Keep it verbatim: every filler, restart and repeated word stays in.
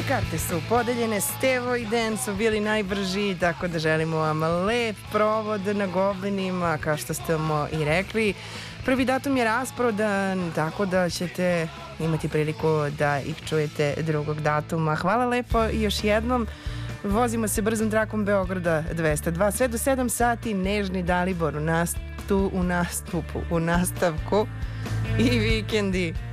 Karte su podeljene, Stevo i Den su bili najbrži, tako da želimo vam lep provod na Goblinima, kao što ste i rekli. Prvi datum je rasprodan, tako da ćete imati priliku da ih čujete drugog datuma. Hvala lepo i još jednom. Vozimo se brzom trakom Beograda dvesta dva, sve do sedam sati. Nežni Dalibor u, nastu, u nastupu, u nastavku i vikendi.